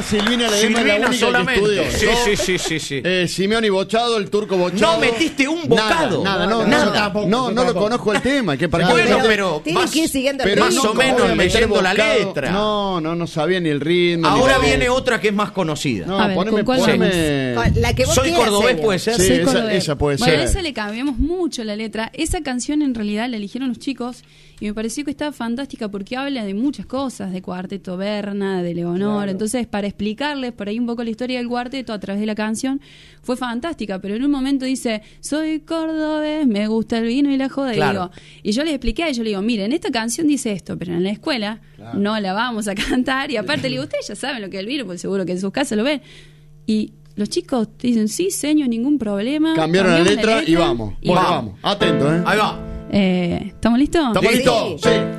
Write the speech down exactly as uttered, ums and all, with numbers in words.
Silvina, Silvina Ledesma es la única solamente. que estudió. Sí, sí, sí, sí, sí. Eh, Simeone Bochado, el turco Bochado. No metiste un bocado. Nada, nada, no, nada. no, Tampoco, no, no lo conozco el tema. Que para bueno, qué- pero Tienen más, que ir siguiendo el pero ritmo. más o ¿cómo voy a menos meter leyendo la bocado? letra. No, no, no sabía ni el ritmo. ni Ahora nada. viene otra que es más conocida. No, A ver, poneme, ¿con cuál poneme. Con la que vos Soy quieras, cordobés, señor. puede ser. Sí, Soy esa, cordobés. esa puede Bueno, ser. a esa le cambiamos mucho la letra. Esa canción en realidad la eligieron los chicos y me pareció que estaba fantástica porque habla de muchas cosas, de Cuarteto Berna, de Leonor. Claro. Entonces, para explicarles por ahí un poco la historia del cuarteto a través de la canción, fue fantástica. Pero en un momento dice, soy cordobés, me gusta el vino y la joda. Claro. Y, digo, y yo les expliqué a ellos, le digo, miren, esta canción dice esto, pero en la escuela Claro. no la vamos a cantar. Y aparte le digo, ustedes ya saben lo que es el vino, porque seguro que en sus casas lo ven. Y los chicos te dicen, sí, señor, ningún problema. Cambiaron la Cambiamos letra y vamos. y Bueno, vamos. vamos. Atento, ¿eh? Ahí va. Eh, ¿Estamos listos? ¿Estamos Sí. listos? Sí.